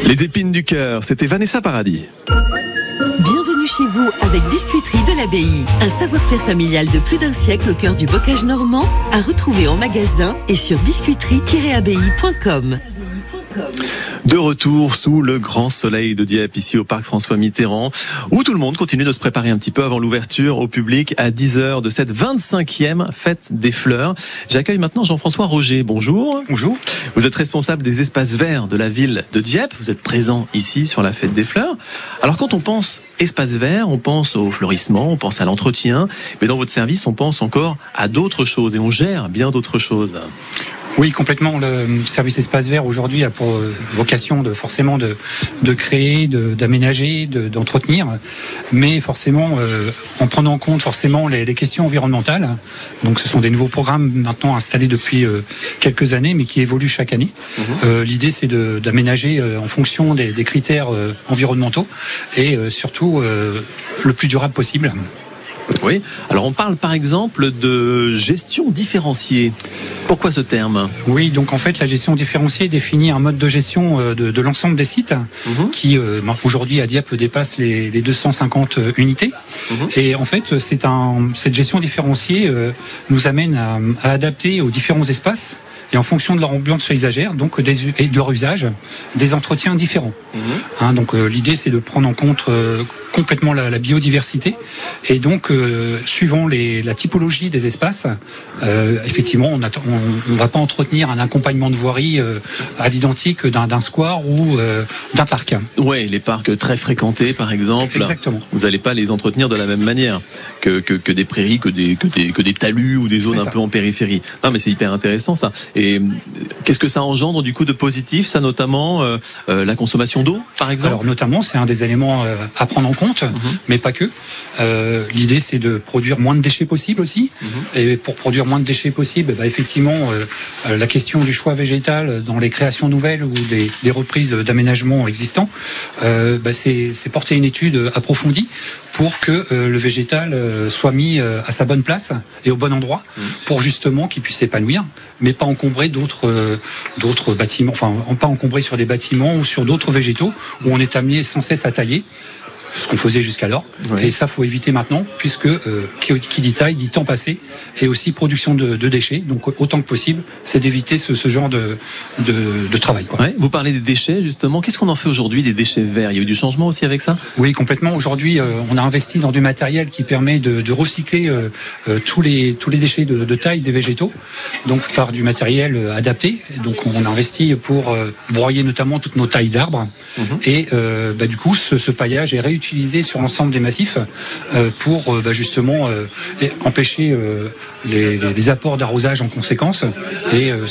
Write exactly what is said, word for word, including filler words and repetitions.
Les épines du cœur, c'était Vanessa Paradis. Bienvenue chez vous avec Biscuiterie de l'Abbaye. Un savoir-faire familial de plus d'un siècle au cœur du bocage normand, à retrouver en magasin et sur biscuiterie tiret abbaye point com. De retour sous le grand soleil de Dieppe, ici au parc François Mitterrand, où tout le monde continue de se préparer un petit peu avant l'ouverture au public à dix heures de cette vingt-cinquième fête des fleurs. J'accueille maintenant Jean-François Roger. Bonjour. Bonjour. Vous êtes responsable des espaces verts de la ville de Dieppe. Vous êtes présent ici sur la fête des fleurs. Alors quand on pense espace vert, on pense au fleurissement, on pense à l'entretien, mais dans votre service, on pense encore à d'autres choses et on gère bien d'autres choses. Oui, complètement. Le service espace vert aujourd'hui a pour vocation de forcément de, de créer, de, d'aménager, de, d'entretenir, mais forcément euh, en prenant en compte forcément les, les questions environnementales. Donc, ce sont des nouveaux programmes maintenant installés depuis euh, quelques années, mais qui évoluent chaque année. Mmh. Euh, l'idée, c'est de, d'aménager euh, en fonction des, des critères euh, environnementaux et euh, surtout euh, le plus durable possible. Oui, alors on parle par exemple de gestion différenciée. Pourquoi ce terme ? Oui, donc en fait la gestion différenciée définit un mode de gestion de, de l'ensemble des sites mmh. qui euh, aujourd'hui à Dieppe dépasse les, les deux cent cinquante unités. Mmh. Et en fait c'est un, cette gestion différenciée euh, nous amène à, à adapter aux différents espaces et en fonction de leur ambiance paysagère, donc des, et de leur usage, des entretiens différents. Mmh. Hein, donc euh, l'idée c'est de prendre en compte euh, complètement la, la biodiversité et donc euh, suivant les, la typologie des espaces, euh, effectivement on ne va pas entretenir un accompagnement de voirie euh, à l'identique d'un, d'un square ou euh, d'un parc. Oui, les parcs très fréquentés par exemple. Exactement. Vous n'allez pas les entretenir de la même manière que, que, que des prairies, que des, que, des, que des talus ou des zones c'est un ça. peu en périphérie. Non mais c'est hyper intéressant ça. Et qu'est-ce que ça engendre du coup de positif, ça notamment euh, euh, la consommation d'eau par exemple ? Alors notamment c'est un des éléments euh, à prendre en compte, mmh. mais pas que. Euh, l'idée c'est de produire moins de déchets possible aussi. Mmh. Et pour produire moins de déchets possible, bah, effectivement euh, la question du choix végétal dans les créations nouvelles ou des, des reprises d'aménagements existants, euh, bah, c'est, c'est porter une étude approfondie pour que euh, le végétal euh, soit mis euh, à sa bonne place et au bon endroit mmh. pour justement qu'il puisse s'épanouir, mais pas encombrer d'autres, euh, d'autres bâtiments, enfin pas encombrer sur des bâtiments ou sur d'autres végétaux où on est amené sans cesse à tailler. Ce qu'on faisait jusqu'alors. Ouais. Et ça, faut éviter maintenant, puisque euh, qui, qui dit taille, dit temps passé, et aussi production de, de déchets. Donc, autant que possible, c'est d'éviter ce, ce genre de, de, de travail. Quoi. Ouais, vous parlez des déchets, justement. Qu'est-ce qu'on en fait aujourd'hui des déchets verts ? Il y a eu du changement aussi avec ça ? Oui, complètement. Aujourd'hui, euh, on a investi dans du matériel qui permet de, de recycler euh, euh, tous les tous les déchets de, de taille des végétaux, donc par du matériel euh, adapté. Donc, on a investi pour euh, broyer notamment toutes nos tailles d'arbres. Mmh. Et euh, bah, du coup, ce, ce paillage est réutilisé utilisé sur l'ensemble des massifs euh, pour euh, bah, justement euh, empêcher euh, les, les apports d'arrosage en conséquence et euh,